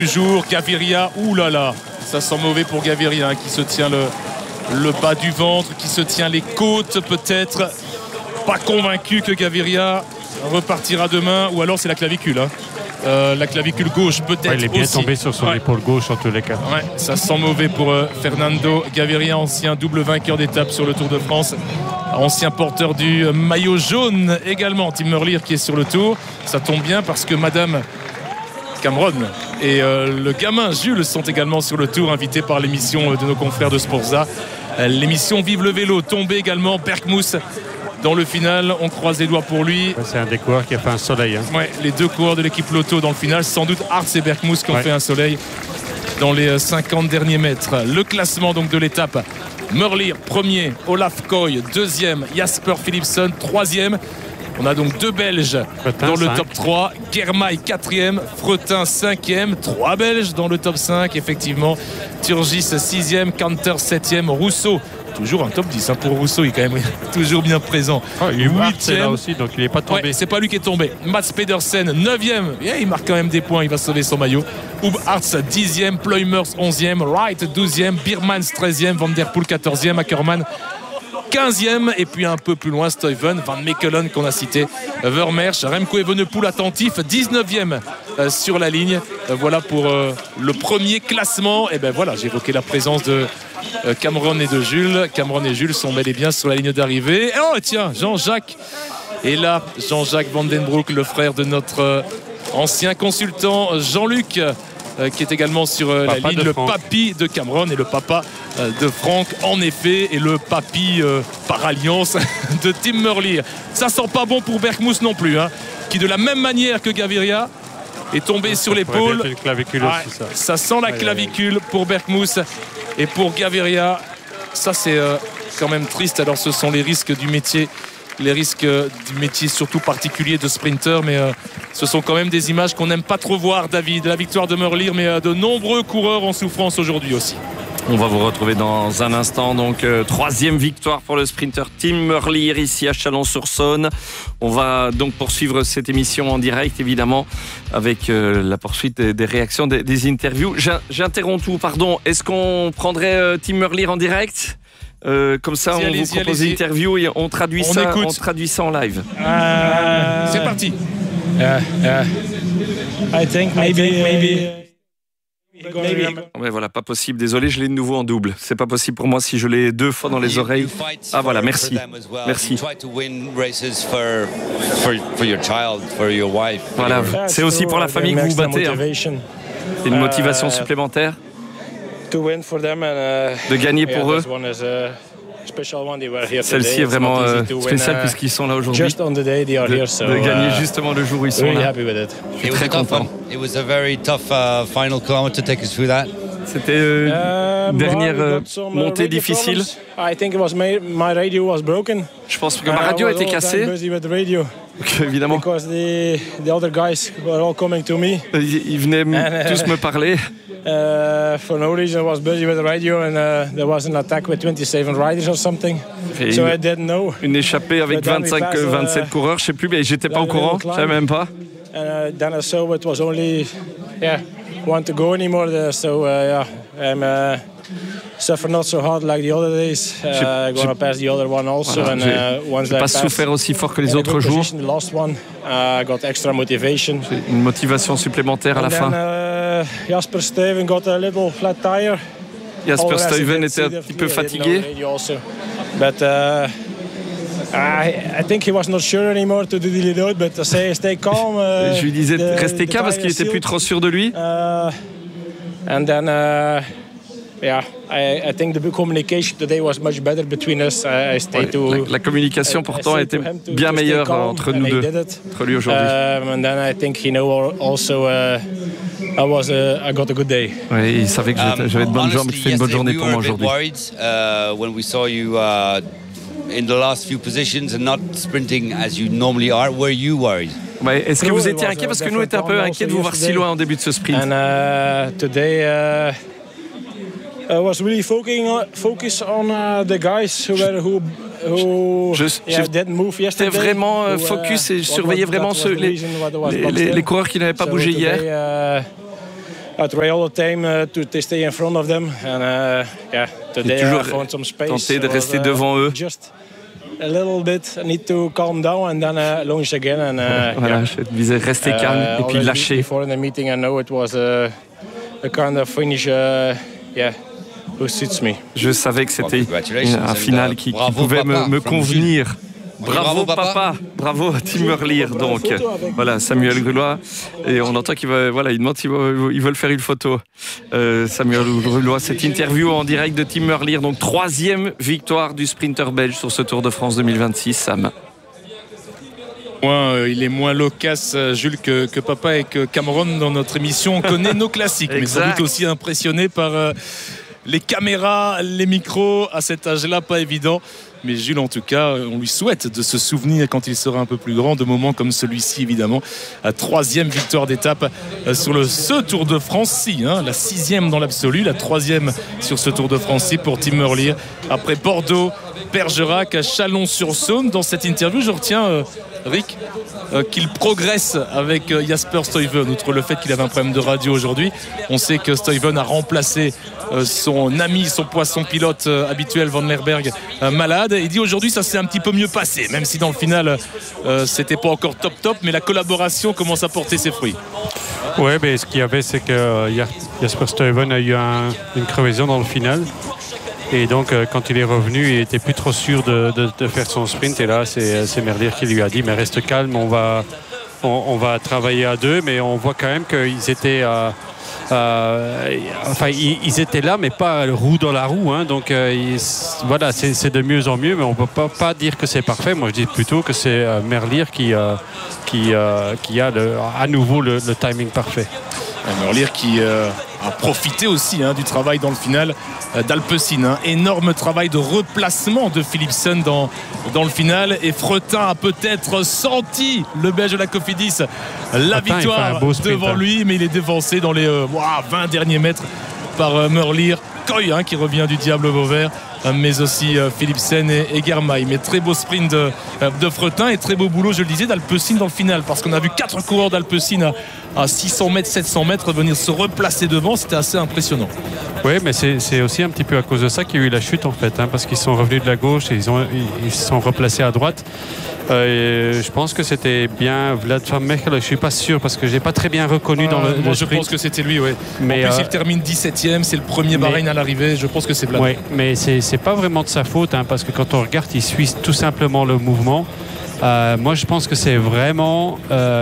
jour, Gaviria, oulala, ça sent mauvais pour Gaviria hein, qui se tient le bas du ventre, qui se tient les côtes peut-être. Pas convaincu que Gaviria repartira demain, ou alors c'est la clavicule. Hein. La clavicule gauche peut-être il est bien aussi. tombé sur son épaule gauche en tous les cas. Ouais, ça sent mauvais pour Fernando Gaviria, ancien double vainqueur d'étape sur le Tour de France, ancien porteur du maillot jaune également. Tim Merlier qui est sur le Tour. Ça tombe bien parce que Madame Cameron et le gamin Jules sont également sur le Tour, invités par l'émission de nos confrères de Sporza. L'émission Vive le vélo, tombé également Bergmous dans le final, on croise les doigts pour lui. C'est un des coureurs qui a fait un soleil. Hein. Ouais, les deux coureurs de l'équipe Lotto dans le final, sans doute Hartz et Bergmous qui ont fait un soleil dans les 50 derniers mètres. Le classement donc de l'étape: Merlier premier, Olaf Koy deuxième, Jasper Philipsen troisième. On a donc deux Belges Fretin, dans le top 3, Germain 4e, Fretin 5e, 3 Belges dans le top 5, effectivement. Turgis 6e, Canter 7e, Rousseau, toujours un top 10 hein, pour Rousseau, il est quand même toujours bien présent. Il est 8e là aussi, donc il n'est pas tombé. Ouais, c'est pas lui qui est tombé. Mats Pedersen 9e, il marque quand même des points, il va sauver son maillot. Hub Hartz 10e, Ploymers 11e, Wright 12e, Biermans 13e, Van Der Poel 14e, Ackermann 15e, et puis un peu plus loin Stuyven, Van Mechelen qu'on a cité, Vermeersch, Remco Evenepoel attentif 19e sur la ligne. Voilà pour le premier classement. Et ben voilà, j'ai évoqué la présence de Cameron et de Jules. Cameron et Jules sont bel et bien sur la ligne d'arrivée. Et oh tiens, Jean-Jacques est là, Jean-Jacques Vandenbroek, le frère de notre ancien consultant Jean-Luc, qui est également sur la ligne, le papy de Cameron et le papa de Franck en effet, et le papy par alliance de Tim Merlier. Ça sent pas bon pour Bergmous non plus hein, qui de la même manière que Gaviria est tombé sur l'épaule. Ça sent la clavicule pour Bergmous et pour Gaviria. Ça c'est quand même triste. Alors ce sont les risques du métier. Les risques du métier surtout particulier de sprinter, mais ce sont quand même des images qu'on n'aime pas trop voir, David. La victoire de Merlier, mais de nombreux coureurs en souffrance aujourd'hui aussi. On va vous retrouver dans un instant. Donc, troisième victoire pour le sprinter Tim Merlier ici à Chalon-sur-Saône. On va donc poursuivre cette émission en direct, évidemment, avec la poursuite des réactions, des interviews. J'interromps tout, pardon. Est-ce qu'on prendrait Tim Merlier en direct ? Comme ça, on vous propose une interview et on traduit ça en live. C'est parti. I think maybe. Ouais, voilà, pas possible. Désolé, je l'ai de nouveau en double. C'est pas possible pour moi si je l'ai 2 fois dans les oreilles. Ah voilà, merci. Merci. Voilà, c'est aussi pour la famille que vous battez. Hein. C'est une motivation supplémentaire de gagner pour eux. Celle-ci est vraiment spéciale puisqu'ils sont là aujourd'hui. De gagner justement le jour où ils sont là. Je suis très content. C'était une dernière montée difficile. Je pense que ma radio a été cassée. Évidemment. Ils venaient tous me parler. For no reason, I was busy with the radio, and there was an attack with 27 riders or something. So I didn't know. Une échappée avec 27 coureurs, je sais plus, mais j'étais pas au courant, je savais même pas. And then I saw it was only want to go anymore there. So I'm suffer not so hard like the other days. Gonna pass the other one also. Voilà, j'ai pas souffert aussi fort que les autres jours. The last one, got extra motivation. Une motivation supplémentaire à la fin. Jasper Stuyven got a little flat tire. Jasper Stuyven était un petit peu fatigué. But I think he was not sure anymore to do the lead out, but I say stay calm. Je lui disais rester calme parce qu'il était plus trop sûr de lui. And then I think the communication today was much better between us. I stayed to la communication pourtant était bien meilleure entre nous deux, entre lui aujourd'hui. And then I think he know also I got a good day. Oui, il savait que j'avais de bonnes jambes, que c'était une bonne journée pour moi aujourd'hui. When we saw you in the last few positions and not sprinting as you normally are, were you worried? Ouais, est-ce que vous étiez inquiet parce que nous on était un peu inquiets de vous voir si loin en début de ce sprint. And today I was really focused on the guys who didn't move yesterday. J'étais vraiment focus et je surveillais vraiment les coureurs qui n'avaient pas bougé hier. I try all the time to stay in front of them. And today I found some space. Tenter de rester devant eux. Just a little bit. I need to calm down and then launch again. And voilà, je disais rester calme et puis lâcher. Before in the meeting, I know it was a kind of finish. Who suits me. Je savais que c'était un final qui pouvait me convenir. Bravo papa, bravo Tim Merlier. Donc voilà, Samuel Grulois, et on entend il demande s'ils veulent faire une photo. Samuel Grulois, cette interview en direct de Tim Merlier, donc 3e victoire du sprinter belge sur ce Tour de France 2026. Sam. Il est moins loquace, Jules, que papa et que Cameron dans notre émission. On connaît nos classiques, mais sans doute aussi impressionné par les caméras, les micros. À cet âge-là, pas évident. Mais Jules, en tout cas, on lui souhaite de se souvenir quand il sera un peu plus grand de moments comme celui-ci, évidemment. 3e victoire d'étape sur ce Tour de France-ci, la 6e dans l'absolu, la 3e sur ce Tour de France-ci pour Tim Merlier. Après Bordeaux, Bergerac, Chalon-sur-Saône. Dans cette interview, je retiens, Rick, qu'il progresse avec Jasper Stuyven. Outre le fait qu'il avait un problème de radio aujourd'hui, on sait que Stuyven a remplacé son ami, son poisson pilote habituel, Van Lerberg, malade. Il dit aujourd'hui ça s'est un petit peu mieux passé, même si dans le final c'était pas encore top, mais la collaboration commence à porter ses fruits. Ouais, mais ce qu'il y avait, c'est que Jasper Stuyven a eu une crevaison dans le final. Et donc, quand il est revenu, il était plus trop sûr de faire son sprint. Et là, c'est Merlier qui lui a dit, mais reste calme, on va travailler à deux. Mais on voit quand même qu'ils étaient... ils étaient là, mais pas le roue dans la roue. Donc, voilà, c'est de mieux en mieux. Mais on ne peut pas dire que c'est parfait. Moi, je dis plutôt que c'est Merlier qui a à nouveau le timing parfait. Merlier qui a profité aussi du travail dans le final d'Alpecin. Énorme travail de replacement de Philipsen dans le final. Et Fretin a peut-être senti le Belge de la Cofidis victoire devant lui, mais il est dévancé dans les 20 derniers mètres par Merlier. Coy qui revient du Diable Vauvert, mais aussi Philipsen et Germain. Mais très beau sprint de Fretin et très beau boulot, je le disais, d'Alpecin dans le final, parce qu'on a vu 4 coureurs d'Alpecin à 600 mètres, 700 mètres venir se replacer devant. C'était assez impressionnant. Oui, mais c'est aussi un petit peu à cause de ça qu'il y a eu la chute en fait, parce qu'ils sont revenus de la gauche et ils se sont replacés à droite. Je pense que c'était bien Vlad van Mechelen. Je suis pas sûr parce que je l'ai pas très bien reconnu dans le moi, sprint. je pense que c'était lui, oui. Mais en plus, il termine 17e. C'est le premier Bahreïn à l'arrivée. Je pense que c'est Vlad. Oui, mais c'est pas vraiment de sa faute, parce que quand on regarde, il suit tout simplement le mouvement. Moi, je pense que c'est vraiment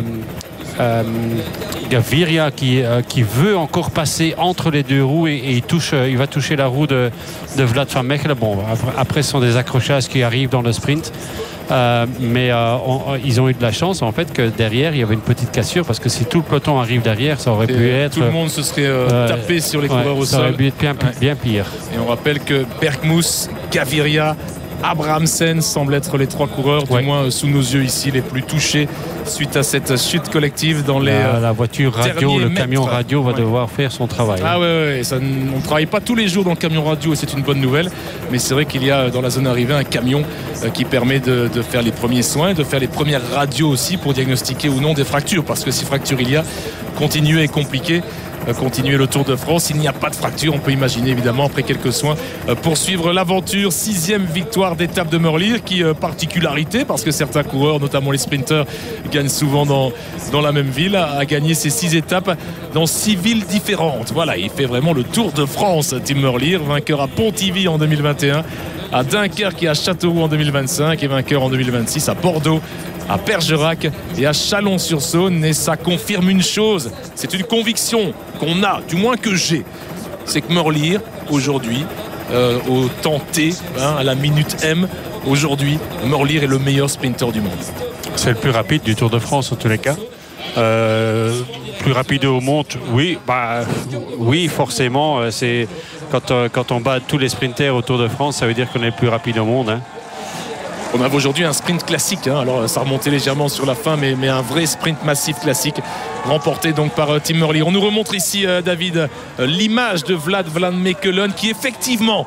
Gaviria qui veut encore passer entre les deux roues et il va toucher la roue de Vlad van Mechelen. Bon, après, ce sont des accrochages qui arrivent dans le sprint. Mais ils ont eu de la chance en fait que derrière il y avait une petite cassure, parce que si tout le peloton arrive derrière, ça aurait pu être... Tout le monde se serait tapé sur les coureurs au sol. Ça aurait pu être bien pire. Et on rappelle que Bergmoes, Gaviria, Abrahamsen semblent être les 3 coureurs, du moins sous nos yeux ici, les plus touchés suite à cette chute collective dans les la voiture radio, le camion radio va devoir faire son travail. On ne travaille pas tous les jours dans le camion radio et c'est une bonne nouvelle, mais c'est vrai qu'il y a dans la zone arrivée un camion qui permet de faire les premiers soins, de faire les premières radios aussi pour diagnostiquer ou non des fractures, parce que si fracture il y a, continuer est compliqué. Continuer le Tour de France, il n'y a pas de fracture, on peut imaginer évidemment après quelques soins poursuivre l'aventure. 6e victoire d'étape de Merlier, qui particularité, parce que certains coureurs, notamment les sprinteurs, gagnent souvent dans la même ville, a gagné ces 6 étapes dans 6 villes différentes. Voilà, il fait vraiment le Tour de France, Tim Merlier, vainqueur à Pontivy en 2021, à Dunkerque et à Châteauroux en 2025 et vainqueur en 2026 à Bordeaux, à Bergerac et à Chalon-sur-Saône. Et ça confirme une chose, c'est une conviction qu'on a, du moins que j'ai, c'est que Merlier aujourd'hui, au temps T, à la minute M, aujourd'hui Merlier est le meilleur sprinter du monde. C'est le plus rapide du Tour de France en tous les cas. Plus rapide au monde, oui, forcément. C'est quand on bat tous les sprinters au Tour de France, ça veut dire qu'on est le plus rapide au monde. On avait aujourd'hui un sprint classique, alors ça remontait légèrement sur la fin, mais un vrai sprint massif classique remporté donc par Tim Merlier. On nous remontre ici, David, l'image de Vlad van Mechelen qui effectivement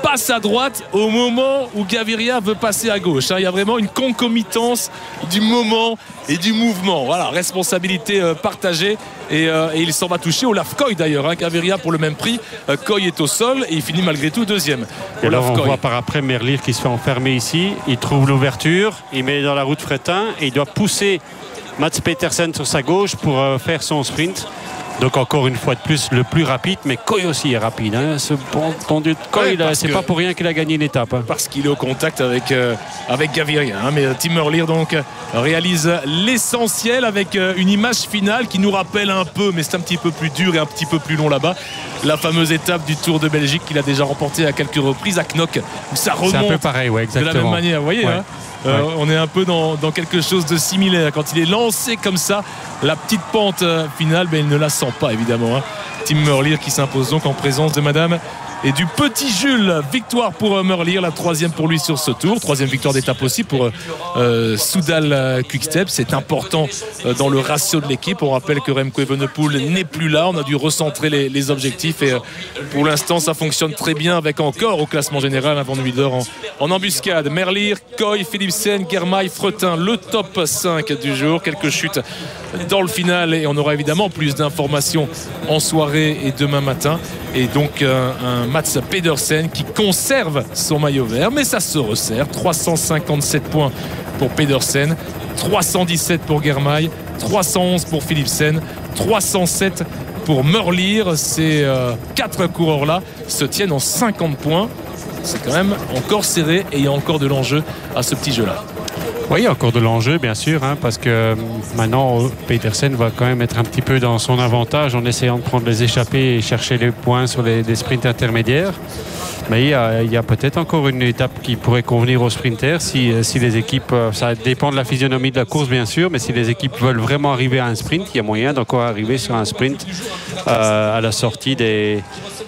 passe à droite au moment où Gaviria veut passer à gauche. Il y a vraiment une concomitance du moment et du mouvement. Voilà, responsabilité partagée. Et il s'en va toucher Olaf Koy d'ailleurs. Gaviria pour le même prix. Koy est au sol et il finit malgré tout deuxième. Et alors on voit par après Merlier qui se fait enfermer ici. Il trouve l'ouverture, il met dans la roue de Fretin et il doit pousser Mats Petersen sur sa gauche pour faire son sprint. Donc encore une fois de plus le plus rapide, mais Koy aussi est rapide. Ce bon Dieu de Koy, c'est pas pour rien qu'il a gagné une étape. Parce qu'il est au contact avec Gaviria. Mais Tim Merlier donc réalise l'essentiel avec une image finale qui nous rappelle un peu, mais c'est un petit peu plus dur et un petit peu plus long là-bas, la fameuse étape du Tour de Belgique qu'il a déjà remporté à quelques reprises à Knock, où ça remonte. C'est un peu pareil, ouais, exactement. De la même manière, vous voyez. Ouais. On est un peu dans quelque chose de similaire. Quand il est lancé comme ça, la petite pente finale, il ne la sent pas évidemment. Tim Merlier qui s'impose donc en présence de madame et du petit Jules. Victoire pour Merlier, la troisième pour lui sur ce tour. Troisième victoire d'étape aussi pour Soudal Quick-Step. C'est important dans le ratio de l'équipe. On rappelle que Remco Evenepoel n'est plus là. On a dû recentrer les objectifs et pour l'instant ça fonctionne très bien avec encore au classement général un Van Wilder en embuscade. Merlier, Koy, Philipsen, Girmay, Fretin, le top 5 du jour. Quelques chutes dans le final et on aura évidemment plus d'informations en soirée et demain matin. Et donc un Mats Pedersen qui conserve son maillot vert, mais ça se resserre. 357 points pour Pedersen, 317 pour Girmay, 311 pour Philipsen, 307 pour Merlier. Ces 4 coureurs-là se tiennent en 50 points. C'est quand même encore serré et il y a encore de l'enjeu à ce petit jeu-là. Oui, il y a encore de l'enjeu, bien sûr, parce que maintenant, Petersen va quand même être un petit peu dans son avantage en essayant de prendre les échappées et chercher les points sur les sprints intermédiaires. Mais il y a peut-être encore une étape qui pourrait convenir aux sprinters si les équipes, ça dépend de la physionomie de la course, bien sûr, mais si les équipes veulent vraiment arriver à un sprint, il y a moyen d'encore arriver sur un sprint à la sortie des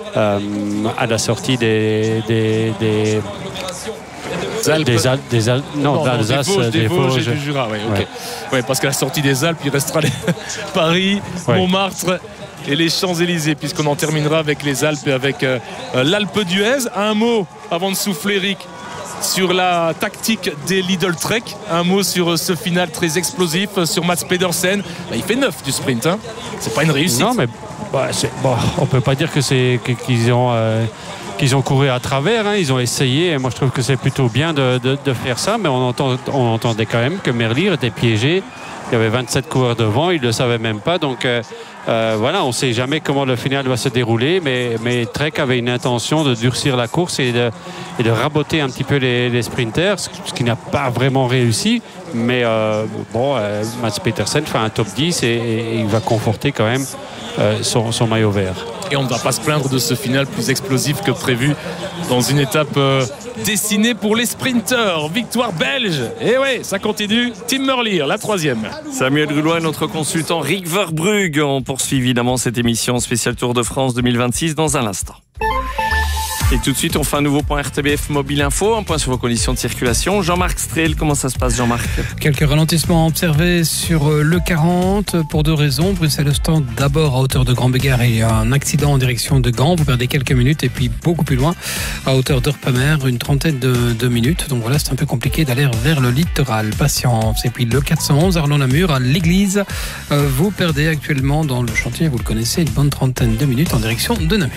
Vosges et du Jura. Parce qu'à la sortie des Alpes, il restera Paris, Montmartre et les Champs-Élysées, puisqu'on en terminera avec les Alpes et avec l'Alpe d'Huez. Un mot avant de souffler, Eric, sur la tactique des Lidl Trek. Un mot sur ce final très explosif, sur Mats Pedersen. Il fait 9 du sprint. C'est pas une réussite. Non, mais on peut pas dire qu'ils ont couru à travers, ils ont essayé et moi je trouve que c'est plutôt bien de faire ça, mais on entendait quand même que Merlier était piégé. Il y avait 27 coureurs devant, il ne le savait même pas, donc on ne sait jamais comment le final va se dérouler, mais Trek avait une intention de durcir la course et de raboter un petit peu les sprinters, ce qui n'a pas vraiment réussi, mais Mats Pedersen fait un top 10 et il va conforter quand même son maillot vert. Et on ne va pas se plaindre de ce final plus explosif que prévu dans une étape destinée pour les sprinteurs. Victoire belge. Et ça continue. Tim Merlier, la troisième. Samuel Grulois et notre consultant Rick Verbrugge. On poursuit évidemment cette émission spéciale Tour de France 2026 dans un instant. Et tout de suite, on fait un nouveau point RTBF Mobile Info, un point sur vos conditions de circulation. Jean-Marc Strel, comment ça se passe, Jean-Marc ? Quelques ralentissements observés sur le 40 pour deux raisons. Bruxelles-Ostende, d'abord à hauteur de Grand-Bégard et un accident en direction de Gand. Vous perdez quelques minutes et puis beaucoup plus loin, à hauteur d'Urpamer, une trentaine de minutes. Donc voilà, c'est un peu compliqué d'aller vers le littoral. Patience. Et puis le 411, Arlon-Namur, à l'église. Vous perdez actuellement dans le chantier, vous le connaissez, une bonne trentaine de minutes en direction de Namur.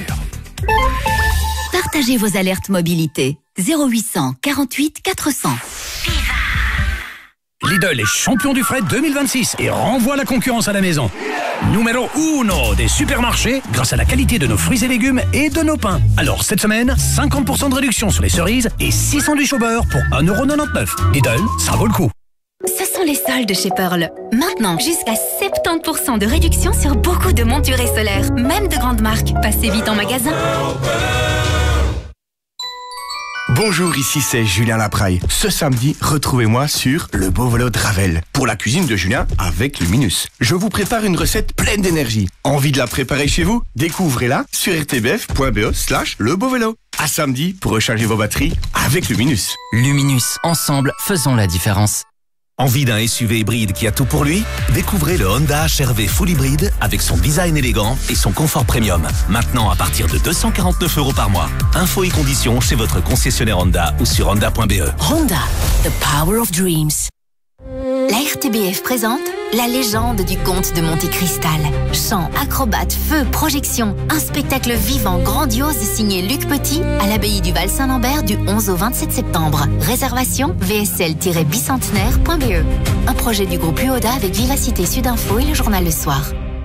Partagez vos alertes mobilité. 0800 48 400. Lidl est champion du fret 2026 et renvoie la concurrence à la maison. Numéro 1 des supermarchés grâce à la qualité de nos fruits et légumes et de nos pains. Alors cette semaine, 50% de réduction sur les cerises et 6 sandwichs au beurre pour 1,99 €. Lidl, ça vaut le coup. Ce sont les soldes chez Pearl. Maintenant, jusqu'à 70% de réduction sur beaucoup de montures et solaires, même de grandes marques. Passez vite en magasin. Bonjour, ici c'est Julien Lapraille. Ce samedi, retrouvez-moi sur le beau vélo de Ravel pour la cuisine de Julien avec Luminus. Je vous prépare une recette pleine d'énergie. Envie de la préparer chez vous ? Découvrez-la sur rtbf.be/lebeauvélo. À samedi pour recharger vos batteries avec Luminus. Luminus, ensemble, faisons la différence. Envie d'un SUV hybride qui a tout pour lui? Découvrez le Honda HR-V Full Hybride avec son design élégant et son confort premium. Maintenant à partir de 249 € par mois. Infos et conditions chez votre concessionnaire Honda ou sur honda.be. Honda, the power of dreams. La RTBF présente la légende du comte de Monte Cristal. Chants, acrobates, feux, projections. Un spectacle vivant, grandiose signé Luc Petit à l'abbaye du Val-Saint-Lambert du 11 au 27 septembre. Réservation vsl-bicentenaire.be. Un projet du groupe UODA avec Vivacité Sudinfo et le journal Le Soir.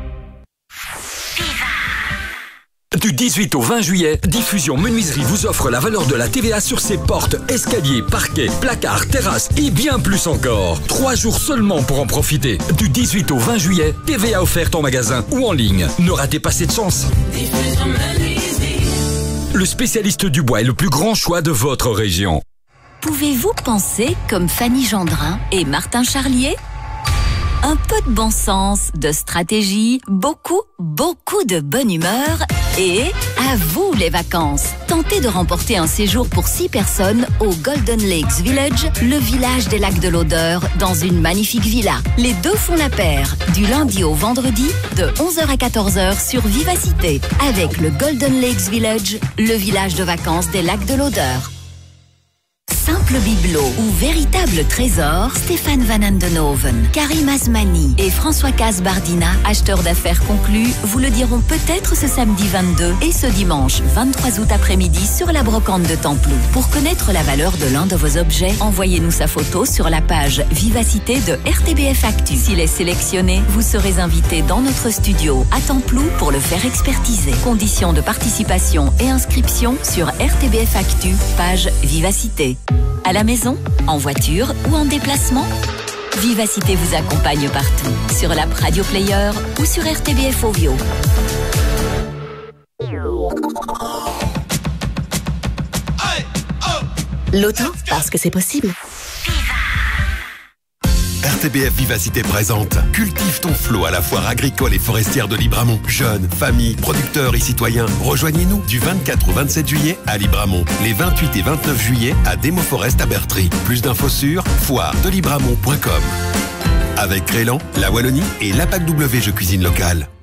Du 18 au 20 juillet, Diffusion Menuiserie vous offre la valeur de la TVA sur ses portes, escaliers, parquets, placards, terrasses et bien plus encore. 3 jours seulement pour en profiter. Du 18 au 20 juillet, TVA offerte en magasin ou en ligne. Ne ratez pas cette chance. Le spécialiste du bois est le plus grand choix de votre région. Pouvez-vous penser comme Fanny Gendrin et Martin Charlier? Un peu de bon sens, de stratégie, beaucoup de bonne humeur et à vous les vacances. Tentez de remporter un séjour pour 6 personnes au Golden Lakes Village, le village des lacs de l'Odeur, dans une magnifique villa. Les deux font la paire, du lundi au vendredi, de 11h à 14h sur Vivacité, avec le Golden Lakes Village, le village de vacances des lacs de l'Odeur. Simple bibelot ou véritable trésor, Stéphane Van Andenhoven, Karim Asmani et François Casbardina, acheteurs d'affaires conclus, vous le diront peut-être ce samedi 22 et ce dimanche 23 août après-midi sur la brocante de Templou. Pour connaître la valeur de l'un de vos objets, envoyez-nous sa photo sur la page Vivacité de RTBF Actu. S'il est sélectionné, vous serez invité dans notre studio à Templou pour le faire expertiser. Conditions de participation et inscription sur RTBF Actu, page Vivacité. À la maison, en voiture ou en déplacement, Vivacité vous accompagne partout, sur l'app Radio Player ou sur RTBF Ovio. L'auto, parce que c'est possible. RTBF Vivacité présente Cultive ton flot à la foire agricole et forestière de Libramont. Jeunes, familles, producteurs et citoyens, rejoignez-nous du 24 au 27 juillet à Libramont, les 28 et 29 juillet à Démoforest à Bertry. Plus d'infos sur foiredelibramont.com. Avec Crélan, la Wallonie et l'APAC W Jeux Cuisine Locale.